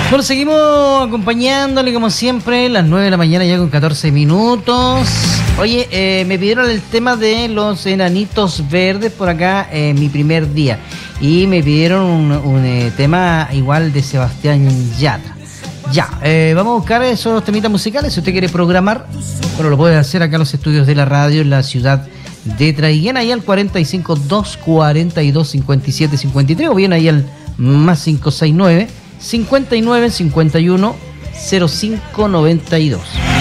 Bueno, seguimos acompañándole como siempre, las 9 de la mañana ya con 14 minutos. Oye, me pidieron el tema de los enanitos verdes por acá en mi primer día. Y me pidieron un tema igual de Sebastián Yatra. Ya, vamos a buscar esos temitas musicales. Si usted quiere programar, bueno, lo puede hacer acá en los estudios de la radio en la ciudad de Traiguén, ahí al 45 242 57 53, o bien ahí al más 569 59 51 05 92.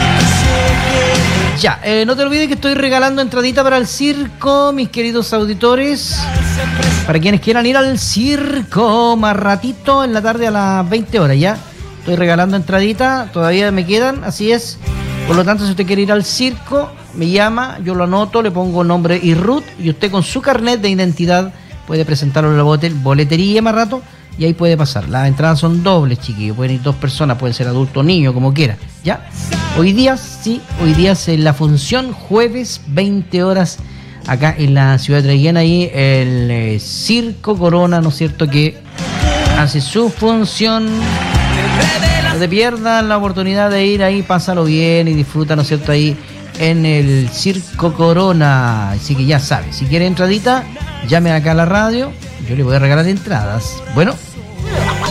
Ya, no te olvides que estoy regalando entradita para el circo, mis queridos auditores. Para quienes quieran ir al circo más ratito en la tarde a las 20 horas, ya. Estoy regalando entradita, todavía me quedan, así es. Por lo tanto, si usted quiere ir al circo, me llama, yo lo anoto, le pongo nombre y root, y usted con su carnet de identidad puede presentarlo en la boletería más rato, y ahí puede pasar. Las entradas son dobles, chiquillos, pueden ir 2 personas, pueden ser adulto o niño, como quiera, ¿ya? Hoy día es la función, jueves, 20 horas, acá en la ciudad de Traiguén, ahí el Circo Corona, ¿no es cierto?, que hace su función. No te pierdas la oportunidad de ir ahí, pásalo bien y disfruta, ¿no es cierto?, ahí en el Circo Corona. Así que ya sabes, si quiere entradita, llame acá a la radio, yo le voy a regalar entradas. Bueno,